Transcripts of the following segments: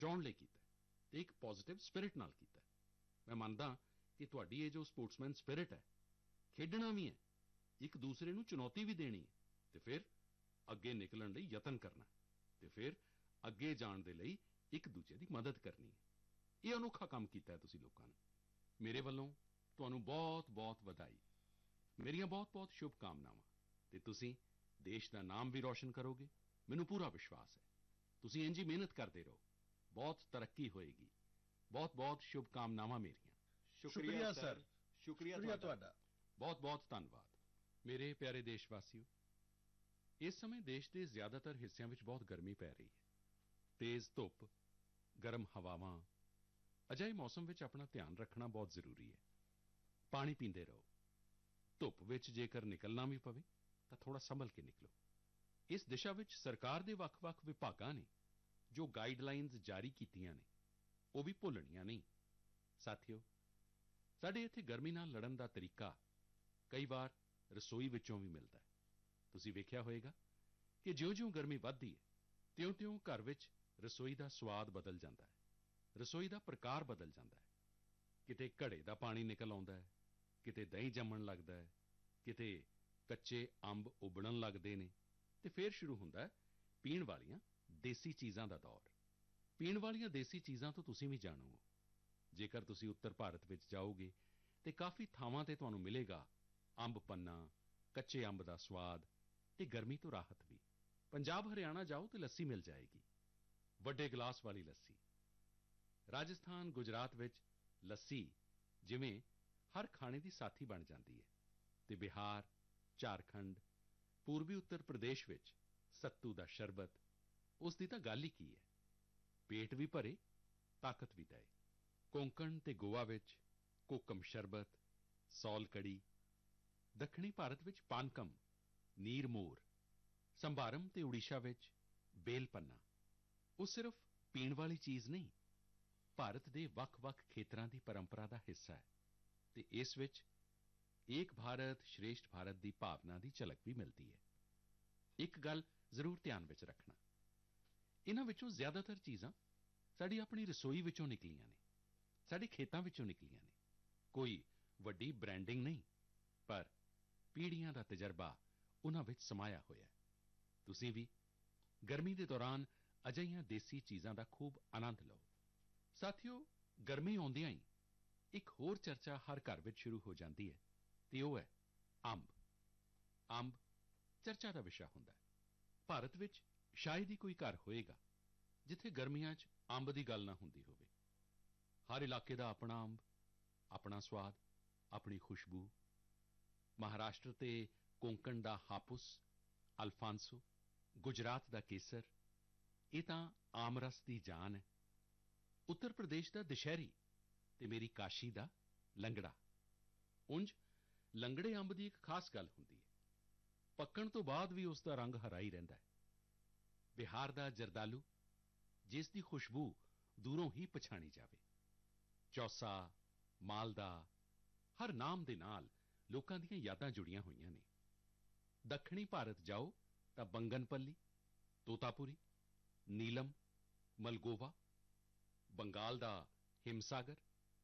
ਬਚਾਉਣ ਲਈ ਕੀਤਾ ਅਤੇ ਇੱਕ ਪੋਜ਼ੀਟਿਵ ਸਪਿਰਿਟ ਨਾਲ ਕੀਤਾ। ਮੈਂ ਮੰਨਦਾ ਕਿ ਤੁਹਾਡੀ ਇਹ ਜੋ ਸਪੋਰਟਸਮੈਨ ਸਪਿਰਿਟ ਹੈ, ਖੇਡਣਾ ਵੀ ਹੈ, ਇੱਕ ਦੂਸਰੇ ਨੂੰ ਚੁਣੌਤੀ ਵੀ ਦੇਣੀ ਹੈ ਅਤੇ ਫਿਰ ਅੱਗੇ ਨਿਕਲਣ ਲਈ ਯਤਨ ਕਰਨਾ ਅਤੇ ਫਿਰ ਅੱਗੇ ਜਾਣ ਦੇ ਲਈ ਇੱਕ ਦੂਜੇ ਦੀ ਮਦਦ ਕਰਨੀ ਹੈ। ਇਹ ਅਨੋਖਾ ਕੰਮ ਕੀਤਾ ਹੈ ਤੁਸੀਂ ਲੋਕਾਂ ਨੇ। ਮੇਰੇ ਵੱਲੋਂ ਤੁਹਾਨੂੰ ਬਹੁਤ-ਬਹੁਤ ਵਧਾਈ। ਮੇਰੀਆਂ ਬਹੁਤ-ਬਹੁਤ ਸ਼ੁਭਕਾਮਨਾਵਾਂ ਅਤੇ ਤੁਸੀਂ ਦੇਸ਼ ਦਾ ਨਾਮ ਵੀ ਰੌਸ਼ਨ ਕਰੋਗੇ, ਮੈਨੂੰ ਪੂਰਾ ਵਿਸ਼ਵਾਸ ਹੈ। ਤੁਸੀਂ ਇੰਝ ਹੀ ਮਿਹਨਤ ਕਰਦੇ ਰਹੋ, ਬਹੁਤ ਤਰੱਕੀ ਹੋਏਗੀ। ਬਹੁਤ-ਬਹੁਤ ਸ਼ੁਭਕਾਮਨਾਵਾਂ ਮੇਰੀਆਂ। ਸ਼ੁਕਰੀਆ ਸਰ, ਸ਼ੁਕਰੀਆ ਤੁਹਾਡਾ। ਬਹੁਤ-ਬਹੁਤ ਧੰਨਵਾਦ। ਮੇਰੇ ਪਿਆਰੇ ਦੇਸ਼ਵਾਸੀਓ, ਇਸ ਸਮੇਂ ਦੇਸ਼ ਦੇ ਜ਼ਿਆਦਾਤਰ ਹਿੱਸਿਆਂ ਵਿੱਚ ਬਹੁਤ ਗਰਮੀ ਪੈ ਰਹੀ ਹੈ। ਤੇਜ਼ ਧੁੱਪ, ਗਰਮ ਹਵਾਵਾਂ, ਅਜਿਹੇ ਮੌਸਮ ਵਿੱਚ ਆਪਣਾ ਧਿਆਨ ਰੱਖਣਾ ਬਹੁਤ ਜ਼ਰੂਰੀ ਹੈ। ਪਾਣੀ ਪੀਂਦੇ ਰਹੋ। ਧੁੱਪ ਵਿੱਚ ਜੇਕਰ ਨਿਕਲਣਾ ਵੀ ਪਵੇ ਤਾਂ ਥੋੜ੍ਹਾ ਸੰਭਲ ਕੇ ਨਿਕਲੋ। ਇਸ ਦਿਸ਼ਾ ਵਿੱਚ ਸਰਕਾਰ ਦੇ ਵੱਖ-ਵੱਖ ਵਿਭਾਗਾਂ ਨੇ ਜੋ ਗਾਈਡਲਾਈਨਜ਼ ਜਾਰੀ ਕੀਤੀਆਂ ਨੇ, ਉਹ ਵੀ ਭੁੱਲਣੀਆਂ ਨਹੀਂ। ਸਾਥੀਓ, ਸਾਡੇ ਇੱਥੇ ਗਰਮੀ ਨਾਲ ਲੜਨ ਦਾ ਤਰੀਕਾ ਕਈ ਵਾਰ ਰਸੋਈ ਵਿੱਚੋਂ ਵੀ ਮਿਲਦਾ ਹੈ। ਤੁਸੀਂ ਵੇਖਿਆ ਹੋਵੇਗਾ ਕਿ ਜਿਉਂ-ਜਿਉਂ ਗਰਮੀ ਵੱਧਦੀ ਹੈ, ਤਿਉਂ-ਤਿਉਂ ਘਰ ਵਿੱਚ ਰਸੋਈ ਦਾ ਸੁਆਦ ਬਦਲ ਜਾਂਦਾ ਹੈ, ਰਸੋਈ ਦਾ ਪ੍ਰਕਾਰ ਬਦਲ ਜਾਂਦਾ ਹੈ। ਕਿਤੇ ਘੜੇ ਦਾ ਪਾਣੀ ਨਿਕਲ ਆਉਂਦਾ ਹੈ, ਕਿਤੇ ਦਹੀਂ ਜੰਮਣ ਲੱਗਦਾ ਹੈ, ਕਿਤੇ ਕੱਚੇ ਅੰਬ ਉਬਲਣ ਲੱਗਦੇ ਨੇ ਅਤੇ ਫਿਰ ਸ਼ੁਰੂ ਹੁੰਦਾ ਹੈ ਪੀਣ ਵਾਲੀਆਂ ਦੇਸੀ ਚੀਜ਼ਾਂ ਦਾ ਦੌਰ। ਪੀਣ ਵਾਲੀਆਂ ਦੇਸੀ ਚੀਜ਼ਾਂ ਤੋਂ ਤੁਸੀਂ ਵੀ ਜਾਣੋ। ਜੇਕਰ ਤੁਸੀਂ ਉੱਤਰ ਭਾਰਤ ਵਿੱਚ ਜਾਓਗੇ ਤਾਂ ਕਾਫੀ ਥਾਵਾਂ ਤੇ ਤੁਹਾਨੂੰ ਮਿਲੇਗਾ ਅੰਬ ਪੰਨਾ, ਕੱਚੇ ਅੰਬ ਦਾ ਸਵਾਦ ਅਤੇ ਗਰਮੀ ਤੋਂ ਰਾਹਤ ਵੀ। ਪੰਜਾਬ ਹਰਿਆਣਾ ਜਾਓ ਤਾਂ ਲੱਸੀ ਮਿਲ ਜਾਏਗੀ, ਵੱਡੇ ਗਲਾਸ ਵਾਲੀ ਲੱਸੀ। ਰਾਜਸਥਾਨ, ਗੁਜਰਾਤ ਵਿੱਚ ਲੱਸੀ ਜਿਵੇਂ ਹਰ ਖਾਣੇ ਦੀ ਸਾਥੀ ਬਣ ਜਾਂਦੀ ਹੈ ਅਤੇ ਬਿਹਾਰ, ਝਾਰਖੰਡ, ਪੂਰਬੀ ਉੱਤਰ ਪ੍ਰਦੇਸ਼ ਵਿੱਚ ਸੱਤੂ ਦਾ ਸ਼ਰਬਤ, ਉਸ ਦੀ ਤਾਂ ਗੱਲ ਹੀ ਕੀ ਹੈ। ਪੇਟ ਵੀ ਭਰੇ, ਤਾਕਤ ਵੀ ਦਏ। ਕੋਂਕਣ ਅਤੇ ਗੋਆ ਵਿੱਚ ਕੋਕਮ ਸ਼ਰਬਤ, ਸੌਲ ਕੜੀ। ਦੱਖਣੀ ਭਾਰਤ ਵਿੱਚ ਪਾਨਕਮ, ਨੀਰ ਮੋਰ। ਸੰਭਾਰਮ ਅਤੇ ਓਡੀਸ਼ਾ ਵਿੱਚ ਬੇਲ ਪੰਨਾ। ਉਹ ਸਿਰਫ ਪੀਣ ਵਾਲੀ ਚੀਜ਼ ਨਹੀਂ, ਭਾਰਤ ਦੇ ਵੱਖ-ਵੱਖ ਖੇਤਰਾਂ ਦੀ ਪਰੰਪਰਾ ਦਾ ਹਿੱਸਾ ਹੈ ਅਤੇ ਇਸ ਵਿੱਚ ਏਕ ਭਾਰਤ ਸ਼੍ਰੇਸ਼ਠ ਭਾਰਤ ਦੀ ਭਾਵਨਾ ਦੀ ਝਲਕ ਵੀ ਮਿਲਦੀ ਹੈ। ਇੱਕ ਗੱਲ ਜ਼ਰੂਰ ਧਿਆਨ ਵਿੱਚ ਰੱਖਣਾ, ਇਨ੍ਹਾਂ ਵਿੱਚੋਂ ਜ਼ਿਆਦਾਤਰ ਚੀਜ਼ਾਂ ਸਾਡੀ ਆਪਣੀ ਰਸੋਈ ਵਿੱਚੋਂ ਨਿਕਲੀਆਂ ਨੇ, ਸਾਡੇ ਖੇਤਾਂ ਵਿੱਚੋਂ ਨਿਕਲੀਆਂ ਨੇ। ਕੋਈ ਵੱਡੀ ਬ੍ਰਾਂਡਿੰਗ ਨਹੀਂ, ਪਰ ਪੀੜ੍ਹੀਆਂ ਦਾ ਤਜਰਬਾ ਉਨ੍ਹਾਂ ਵਿੱਚ ਸਮਾਇਆ ਹੋਇਆ ਹੈ। ਤੁਸੀਂ ਵੀ ਗਰਮੀ ਦੇ ਦੌਰਾਨ ਅਜਿਹੀਆਂ ਦੇਸੀ ਚੀਜ਼ਾਂ ਦਾ ਖੂਬ ਆਨੰਦ ਲਓ। ਸਾਥੀਓ, ਗਰਮੀ ਆਉਂਦਿਆਂ ਹੀ ਇੱਕ ਹੋਰ ਚਰਚਾ ਹਰ ਘਰ ਵਿੱਚ ਸ਼ੁਰੂ ਹੋ ਜਾਂਦੀ ਹੈ ਅਤੇ ਉਹ ਹੈ ਅੰਬ। ਅੰਬ ਚਰਚਾ ਦਾ ਵਿਸ਼ਾ ਹੁੰਦਾ ਹੈ। ਭਾਰਤ ਵਿੱਚ ਸ਼ਾਇਦ ਹੀ ਕੋਈ ਘਰ ਹੋਵੇਗਾ ਜਿੱਥੇ ਗਰਮੀਆਂ 'ਚ ਅੰਬ ਦੀ ਗੱਲ ਨਾ ਹੁੰਦੀ ਹੋਵੇ। ਹਰ ਇਲਾਕੇ ਦਾ ਆਪਣਾ ਅੰਬ, ਆਪਣਾ ਸਵਾਦ, ਆਪਣੀ ਖੁਸ਼ਬੂ। ਮਹਾਰਾਸ਼ਟਰ ਤੇ ਕੋਂਕਣ ਦਾ ਹਾਪੁਸ, ਅਲਫਾਂਸੋ, ਗੁਜਰਾਤ ਦਾ ਕੇਸਰ, ਇਹ ਤਾਂ ਆਮ ਰਸ ਦੀ ਜਾਨ ਹੈ। ਉੱਤਰ ਪ੍ਰਦੇਸ਼ ਦਾ ਦੁਸ਼ਹਿਰੀ ਅਤੇ ਮੇਰੀ ਕਾਸ਼ੀ ਦਾ ਲੰਗੜਾ। ਉਂਝ ਲੰਗੜੇ ਅੰਬ ਦੀ ਇੱਕ ਖਾਸ ਗੱਲ ਹੁੰਦੀ ਹੈ, ਪੱਕਣ ਤੋਂ ਬਾਅਦ ਵੀ ਉਸ ਦਾ ਰੰਗ ਹਰਾ ਹੀ ਰਹਿੰਦਾ ਹੈ। ਬਿਹਾਰ ਦਾ ਜਰਦਾਲੂ, ਜਿਸ ਦੀ ਖੁਸ਼ਬੂ ਦੂਰੋਂ ਹੀ ਪਛਾਣੀ ਜਾਵੇ। ਚੌਸਾ, ਮਾਲਦਾ, ਹਰ ਨਾਮ ਦੇ ਨਾਲ ਲੋਕਾਂ ਦੀਆਂ ਯਾਦਾਂ ਜੁੜੀਆਂ ਹੋਈਆਂ ਨੇ। ਦੱਖਣੀ ਭਾਰਤ ਜਾਓ ਤਾਂ ਬੰਗਨਪੱਲੀ, ਤੋਤਾਪੁਰੀ, ਨੀਲਮ, ਮਲਗੋਵਾ। ਬੰਗਾਲ ਦਾ ਹਿਮਸਾਗਰ,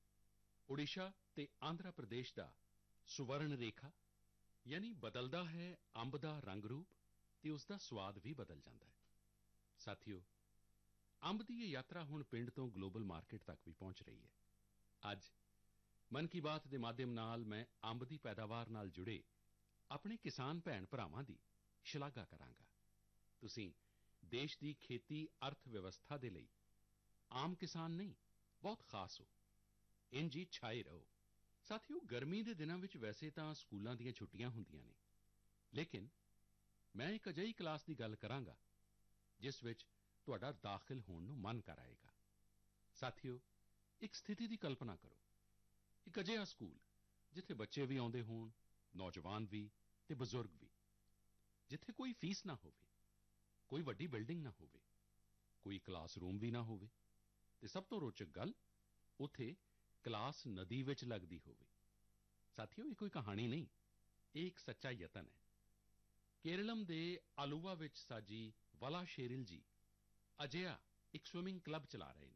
ਓਡੀਸ਼ਾ ਤੇ ਆਂਧਰਾ ਪ੍ਰਦੇਸ਼ ਦਾ ਸੁਵਰਨ ਰੇਖਾ। ਯਾਨੀ ਬਦਲਦਾ ਹੈ ਅੰਬ ਦਾ ਰੰਗ ਰੂਪ ਅਤੇ ਉਸ ਦਾ ਸਵਾਦ ਵੀ ਬਦਲ ਜਾਂਦਾ ਹੈ। ਸਾਥੀਓ, ਅੰਬ ਦੀ ਇਹ ਯਾਤਰਾ ਹੁਣ ਪਿੰਡ ਤੋਂ ਗਲੋਬਲ ਮਾਰਕੀਟ ਤੱਕ ਵੀ ਪਹੁੰਚ ਰਹੀ ਹੈ। ਅੱਜ ਮਨ ਕੀ ਬਾਤ ਦੇ ਮਾਧਿਅਮ ਨਾਲ ਮੈਂ ਅੰਬ ਦੀ ਪੈਦਾਵਾਰ ਨਾਲ ਜੁੜੇ ਆਪਣੇ ਕਿਸਾਨ ਭੈਣ ਭਰਾਵਾਂ ਦੀ ਸ਼ਲਾਘਾ ਕਰਾਂਗਾ। ਤੁਸੀਂ ਦੇਸ਼ ਦੀ ਖੇਤੀ ਅਰਥ ਵਿਵਸਥਾ ਦੇ ਲਈ ਆਮ ਕਿਸਾਨ ਨਹੀਂ, ਬਹੁਤ ਖਾਸ ਹੋ। ਇੰਝ ਹੀ ਛਾਏ ਰਹੋ। ਸਾਥੀਓ, ਗਰਮੀ ਦੇ ਦਿਨਾਂ ਵਿੱਚ ਵੈਸੇ ਤਾਂ ਸਕੂਲਾਂ ਦੀਆਂ ਛੁੱਟੀਆਂ ਹੁੰਦੀਆਂ ਨੇ, ਲੇਕਿਨ ਮੈਂ ਇੱਕ ਅਜਿਹੀ ਕਲਾਸ ਦੀ ਗੱਲ ਕਰਾਂਗਾ ਜਿਸ ਵਿੱਚ ਤੁਹਾਡਾ ਦਾਖਲ ਹੋਣ ਨੂੰ ਮਨ ਕਰ ਆਏਗਾ। ਸਾਥੀਓ, ਇੱਕ ਸਥਿਤੀ ਦੀ ਕਲਪਨਾ ਕਰੋ, ਇੱਕ ਅਜਿਹਾ ਸਕੂਲ ਜਿੱਥੇ ਬੱਚੇ ਵੀ ਆਉਂਦੇ ਹੋਣ, ਨੌਜਵਾਨ ਵੀ ਅਤੇ ਬਜ਼ੁਰਗ ਵੀ, ਜਿੱਥੇ ਕੋਈ ਫੀਸ ਨਾ ਹੋਵੇ, ਕੋਈ ਵੱਡੀ ਬਿਲਡਿੰਗ ਨਾ ਹੋਵੇ, ਕੋਈ ਕਲਾਸਰੂਮ ਵੀ ਨਾ ਹੋਵੇ ਅਤੇ ਸਭ ਤੋਂ ਰੋਚਕ ਗੱਲ, ਉੱਥੇ ਕਲਾਸ ਨਦੀ ਵਿੱਚ ਲੱਗਦੀ ਹੋਵੇ। ਸਾਥੀਓ, ਇਹ ਕੋਈ ਕਹਾਣੀ ਨਹੀਂ, ਇਹ ਇੱਕ ਸੱਚਾ ਯਤਨ ਹੈ। ਕੇਰਲਮ ਦੇ ਆਲੂਵਾ ਵਿੱਚ ਸਾਜੀ ਵਲਾਸ਼ੇਰਿਲ ਜੀ ਅਜਿਹਾ ਇੱਕ ਸਵਿਮਿੰਗ ਕਲੱਬ ਚਲਾ ਰਹੇ ਨੇ